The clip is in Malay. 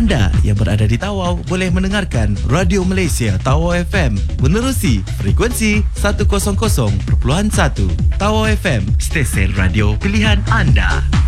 Anda yang berada di Tawau boleh mendengarkan Radio Malaysia Tawau FM menerusi frekuensi 100.1. Tawau FM, stesen radio pilihan anda.